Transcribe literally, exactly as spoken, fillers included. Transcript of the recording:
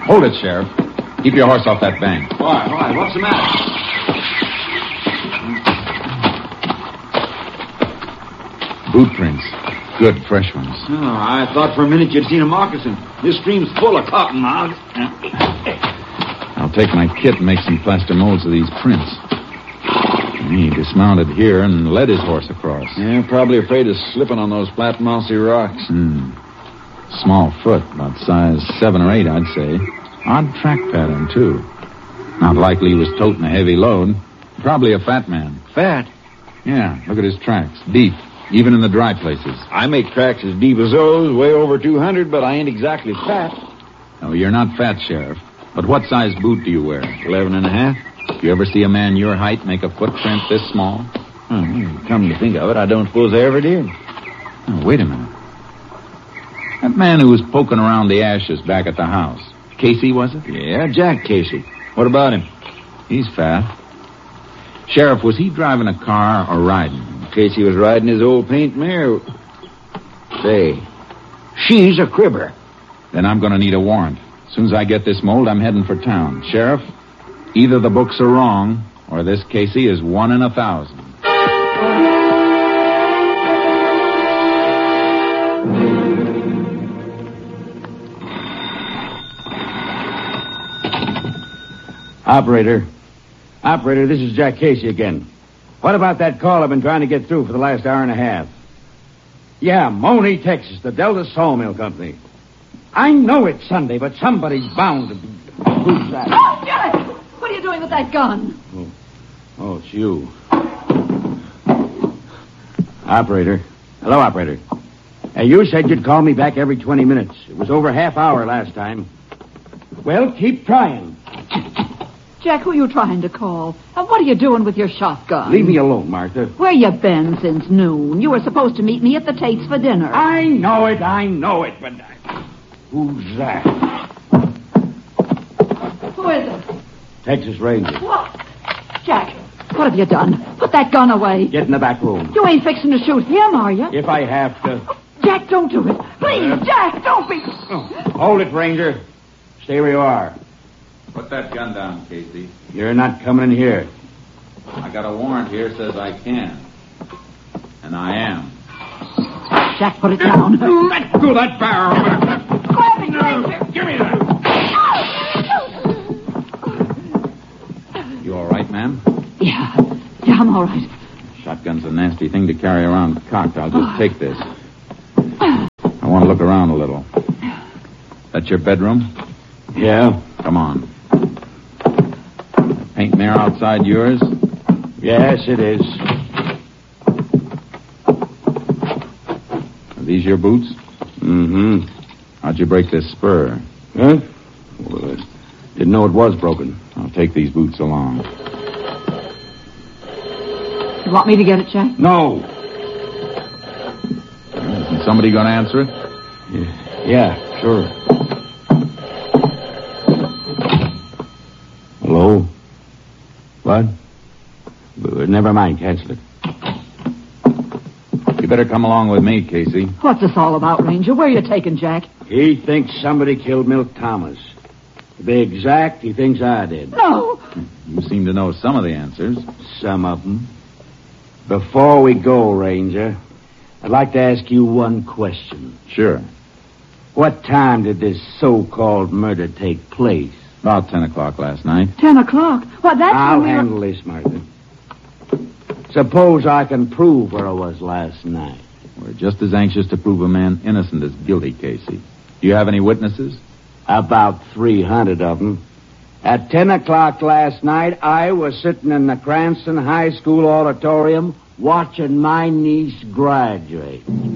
Hold it, Sheriff. Keep your horse off that bank. Why, why? What's the matter? Boot prints. Good, fresh ones. Oh, I thought for a minute you'd seen a moccasin. This stream's full of cottonmouths. I'll take my kit and make some plaster molds of these prints. He dismounted here and led his horse across. Yeah, probably afraid of slipping on those flat, mossy rocks. Hmm. Small foot, about size seven or eight, I'd say. Odd track pattern, too. Not likely he was toting a heavy load. Probably a fat man. Fat? Yeah, look at his tracks. Deep, even in the dry places. I make tracks as deep as those, way over two hundred, but I ain't exactly fat. No, you're not fat, Sheriff. But what size boot do you wear? Eleven and a half. You ever see a man your height make a footprint this small? Hmm, come to think of it, I don't suppose I ever did. Oh, wait a minute. That man who was poking around the ashes back at the house. Casey, was it? Yeah, Jack Casey. What about him? He's fat. Sheriff, was he driving a car or riding? Casey was riding his old paint mare. Say, she's a cribber. Then I'm going to need a warrant. As soon as I get this mold, I'm heading for town. Sheriff, either the books are wrong, or this Casey is one in a thousand. Operator. Operator, this is Jack Casey again. What about that call I've been trying to get through for the last hour and a half? Yeah, Money, Texas, the Delta Sawmill Company. I know it's Sunday, but somebody's bound to be... Who's that? Oh, Jack! What are you doing with that gun? Oh, oh it's you. Operator. Hello, operator. Uh, you said you'd call me back every twenty minutes. It was over half hour last time. Well, keep trying. Jack, who are you trying to call? And what are you doing with your shotgun? Leave me alone, Martha. Where you been since noon? You were supposed to meet me at the Tate's for dinner. I know it, I know it, but... Who's that? Who is it? Texas Ranger. What? Jack, what have you done? Put that gun away. Get in the back room. You ain't fixing to shoot him, are you? If I have to... Jack, don't do it. Please, uh, Jack, don't be... Oh, hold it, Ranger. Stay where you are. Put that gun down, Casey. You're not coming in here. I got a warrant here says I can. And I am. Jack, put it down. Let go that barrel. Grab it, Ranger. Give me that. You all right, ma'am? Yeah. Yeah, I'm all right. Shotgun's a nasty thing to carry around cocked. I'll just take this. I want to look around a little. That's your bedroom? Yeah. Come on. Paint mare outside yours? Yes, it is. Are these your boots? Mm-hmm. How'd you break this spur? Huh? Well, I didn't know it was broken. I'll take these boots along. You want me to get it, Jack? No. Isn't somebody going to answer it? Yeah, yeah, sure. Hello? What? Never mind, cancel it. You better come along with me, Casey. What's this all about, Ranger? Where are you taking Jack? He thinks somebody killed Milt Thomas. To be exact, he thinks I did. No. You seem to know some of the answers. Some of them. Before we go, Ranger, I'd like to ask you one question. Sure. What time did this so-called murder take place? About ten o'clock last night. Ten o'clock? Well, that's I'll when we handle were... this, Martha. Suppose I can prove where I was last night. We're just as anxious to prove a man innocent as guilty, Casey. Do you have any witnesses? About three hundred of them. At ten o'clock last night, I was sitting in the Cranston High School auditorium watching my niece graduate.